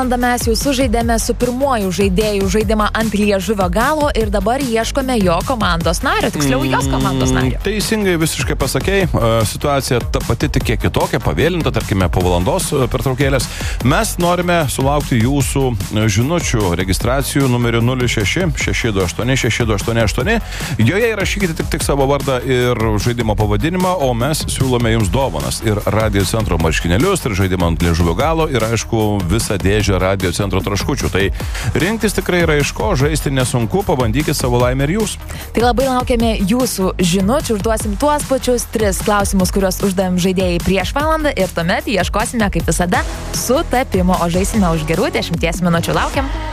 Mes jau sužaidėme su pirmuoju žaidėjų žaidimą ant liežuvio galo ir dabar ieškome jo komandos nario, tiksliau jos komandos nario. Teisingai visiškai pasakei, situacija ta pati tik kiek kitokia, pavėlinta, tarkime, po valandos pertraukėlės. Mes norime sulaukti jūsų žinučių registracijų numeriu 06 628 6288. Joje įrašykite tik savo vardą ir žaidimo pavadinimą, o mes siūlome jums dovanas ir Radio Centro marškinėlius, ir žaidimą ant liežuvio galo, ir aišku visą dėžę Radio Centro traškučių. Tai rinktis tikrai yra iš ko, žaisti nesunku, pabandykit savo laimę ir jūs. Tai labai laukiame jūsų žinučių, užduosim tuos pačius 3 klausimus, kuriuos uždavėm žaidėjai prieš valandą ir tuomet ieškosime, kaip visada, sutapimo, o žaisime už gerų 10 minučių. Laukiam.